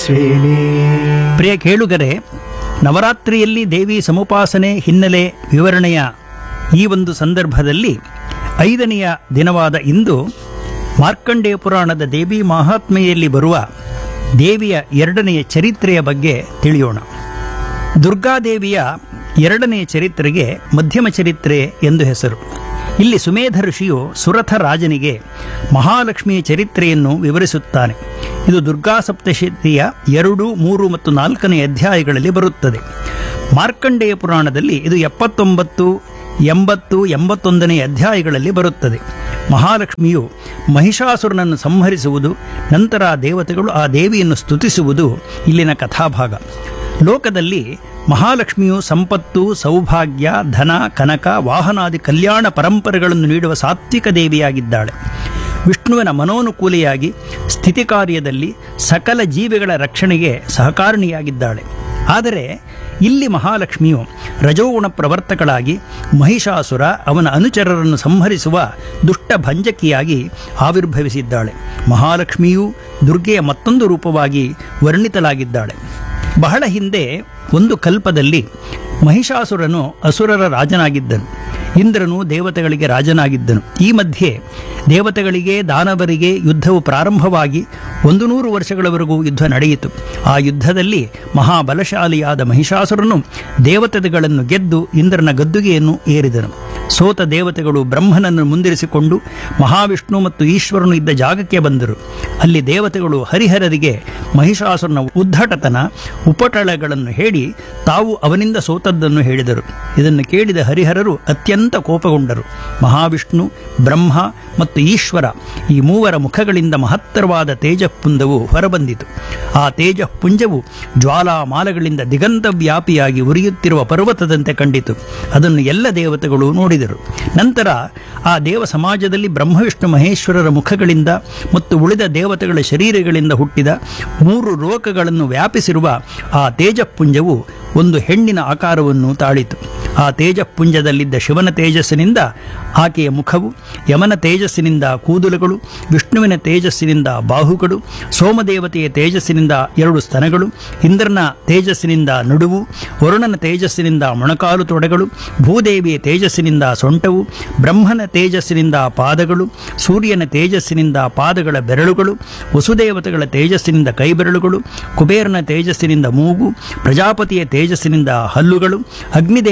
ತಪಸ್ವಿನಿ. ಪ್ರಿಯ ಕೇಳುಗರೆ, ನವರಾತ್ರಿಯಲ್ಲಿ ದೇವಿ ಸಮುಪಾಸನೆ ಹಿನ್ನೆಲೆ ವಿವರಣೆಯ ಈ ಒಂದು ಸಂದರ್ಭದಲ್ಲಿ 5ನೆಯ ದಿನವಾದ ಇಂದು ಮಾರ್ಕಂಡೇಯ ಪುರಾಣದ ದೇವಿ ಮಹಾತ್ಮೆಯಲ್ಲಿ ಬರುವ ದೇವಿಯ 2ನೆಯ ಚರಿತ್ರೆಯ ಬಗ್ಗೆ ತಿಳಿಯೋಣ. ದುರ್ಗಾದೇವಿಯ 2ನೆಯ ಚರಿತ್ರೆಗೆ ಮಧ್ಯಮ ಚರಿತ್ರೆ ಎಂದು ಹೆಸರು. ಇಲ್ಲಿ ಸುಮೇಧ ಋಷಿಯು ಸುರಥ ರಾಜನಿಗೆ ಮಹಾಲಕ್ಷ್ಮಿಯ ಚರಿತ್ರೆಯನ್ನು ವಿವರಿಸುತ್ತಾನೆ. ಇದು ದುರ್ಗಾ ಸಪ್ತಶತಿಯ 2, 3 ಮತ್ತು 4ನೇ ಅಧ್ಯಾಯಗಳಲ್ಲಿ ಬರುತ್ತದೆ. ಮಾರ್ಕಂಡೇಯ ಪುರಾಣದಲ್ಲಿ ಇದು 79, 80, 81ನೇ ಅಧ್ಯಾಯಗಳಲ್ಲಿ ಬರುತ್ತದೆ. ಮಹಾಲಕ್ಷ್ಮಿಯು ಮಹಿಷಾಸುರನನ್ನು ಸಂಹರಿಸುವುದು, ನಂತರ ದೇವತೆಗಳು ಆ ದೇವಿಯನ್ನು ಸ್ತುತಿಸುವುದು ಇಲ್ಲಿನ ಕಥಾಭಾಗ. ಲೋಕದಲ್ಲಿ ಮಹಾಲಕ್ಷ್ಮಿಯು ಸಂಪತ್ತು, ಸೌಭಾಗ್ಯ, ಧನ, ಕನಕ, ವಾಹನಾದಿ ಕಲ್ಯಾಣ ಪರಂಪರೆಗಳನ್ನು ನೀಡುವ ಸಾತ್ವಿಕ ದೇವಿಯಾಗಿದ್ದಾಳೆ. ವಿಷ್ಣುವಿನ ಮನೋನುಕೂಲಿಯಾಗಿ ಸ್ಥಿತಿ ಕಾರ್ಯದಲ್ಲಿ ಸಕಲ ಜೀವಿಗಳ ರಕ್ಷಣೆಗೆ ಸಹಕಾರಿಣಿಯಾಗಿದ್ದಾಳೆ. ಆದರೆ ಇಲ್ಲಿ ಮಹಾಲಕ್ಷ್ಮಿಯು ರಜೋಗುಣ ಪ್ರವರ್ತಕಳಾಗಿ ಮಹಿಷಾಸುರ ಅವನ ಅನುಚರರನ್ನು ಸಂಹರಿಸುವ ದುಷ್ಟ ಭಂಜಕಿಯಾಗಿ ಆವಿರ್ಭವಿಸಿದ್ದಾಳೆ. ಮಹಾಲಕ್ಷ್ಮಿಯು ದುರ್ಗೆಯ ಮತ್ತೊಂದು ರೂಪವಾಗಿ ವರ್ಣಿತಲಾಗಿದ್ದಾಳೆ. ಬಹಳ ಹಿಂದೆ ಒಂದು ಕಲ್ಪದಲ್ಲಿ ಮಹಿಷಾಸುರನು ಅಸುರರ ರಾಜನಾಗಿದ್ದನು. ಇಂದ್ರನು ದೇವತೆಗಳಿಗೆ ರಾಜನಾಗಿದ್ದನು. ಈ ಮಧ್ಯೆ ದೇವತೆಗಳಿಗೆ ದಾನವರಿಗೆ ಯುದ್ಧವು ಪ್ರಾರಂಭವಾಗಿ 100 ವರ್ಷಗಳವರೆಗೂ ಯುದ್ಧ ನಡೆಯಿತು. ಆ ಯುದ್ಧದಲ್ಲಿ ಮಹಾಬಲಶಾಲಿಯಾದ ಮಹಿಷಾಸುರನು ದೇವತೆಗಳನ್ನು ಗೆದ್ದು ಇಂದ್ರನ ಗದ್ದುಗೆಯನ್ನು ಏರಿದನು. ಸೋತ ದೇವತೆಗಳು ಬ್ರಹ್ಮನನ್ನು ಮುಂದಿರಿಸಿಕೊಂಡು ಮಹಾವಿಷ್ಣು ಮತ್ತು ಈಶ್ವರನು ಇದ್ದ ಜಾಗಕ್ಕೆ ಬಂದರು. ಅಲ್ಲಿ ದೇವತೆಗಳು ಹರಿಹರರಿಗೆ ಮಹಿಷಾಸುರನ ಉದ್ಧಟತನ, ಉಪಟಳಗಳನ್ನು ಹೇಳಿ ತಾವು ಅವನಿಂದ ಸೋತದ್ದನ್ನು ಹೇಳಿದರು. ಇದನ್ನು ಕೇಳಿದ ಹರಿಹರರು ಅತ್ಯಂತ ಕೋಪಗೊಂಡರು. ಮಹಾವಿಷ್ಣು, ಬ್ರಹ್ಮ ಮತ್ತು ಈಶ್ವರ ಈ ಮೂವರ ಮುಖಗಳಿಂದ ಮಹತ್ತರವಾದ ತೇಜಃಪುಂಜವು ಹೊರಬಂದಿತು. ಆ ತೇಜಃಪುಂಜವು ಜ್ವಾಲಾಮಾಲಗಳಿಂದ ದಿಗಂತವ್ಯಾಪಿಯಾಗಿ ಉರಿಯುತ್ತಿರುವ ಪರ್ವತದಂತೆ ಕಂಡಿತು. ಅದನ್ನು ಎಲ್ಲ ದೇವತೆಗಳು ನೋಡಿದರು. ನಂತರ ಆ ದೇವ ಸಮಾಜದಲ್ಲಿ ಬ್ರಹ್ಮವಿಷ್ಣು ಮಹೇಶ್ವರರ ಮುಖಗಳಿಂದ ಮತ್ತು ಉಳಿದ ದೇವತೆಗಳ ಶರೀರಗಳಿಂದ ಹುಟ್ಟಿದ 3 ಲೋಕಗಳನ್ನು ವ್ಯಾಪಿಸಿರುವ ಆ ತೇಜಃಪುಂಜವು ಒಂದು ಹೆಣ್ಣಿನ ಆಕಾರವನ್ನು ತಾಳಿತು. ಆ ತೇಜಃಪುಂಜದಲ್ಲಿದ್ದ ಶಿವನ ತೇಜಸ್ಸಿನಿಂದ ಆಕೆಯ ಮುಖವು, ಯಮನ ತೇಜಸ್ಸಿನಿಂದ ಕೂದಲುಗಳು, ವಿಷ್ಣುವಿನ ತೇಜಸ್ಸಿನಿಂದ ಬಾಹುಗಳು, ಸೋಮದೇವತೆಯ ತೇಜಸ್ಸಿನಿಂದ 2 ಸ್ತನಗಳು, ಇಂದ್ರನ ತೇಜಸ್ಸಿನಿಂದ ನಡುವು, ವರುಣನ ತೇಜಸ್ಸಿನಿಂದ ಮೊಣಕಾಲು ತೊಡೆಗಳು, ಭೂದೇವಿಯ ತೇಜಸ್ಸಿನಿಂದ ಸೊಂಟವು, ಬ್ರಹ್ಮನ ತೇಜಸ್ಸಿನಿಂದ ಪಾದಗಳು, ಸೂರ್ಯನ ತೇಜಸ್ಸಿನಿಂದ ಪಾದಗಳ ಬೆರಳುಗಳು, ವಸುದೇವತೆಗಳ ತೇಜಸ್ಸಿನಿಂದ ಕೈಬೆರಳುಗಳು, ಕುಬೇರನ ತೇಜಸ್ಸಿನಿಂದ ಮೂಗು, ಪ್ರಜಾಪತಿಯ ತೇಜಸ್ಸಿನಿಂದ ಹಲ್ಲುಗಳು, ಅಗ್ನಿದೇವ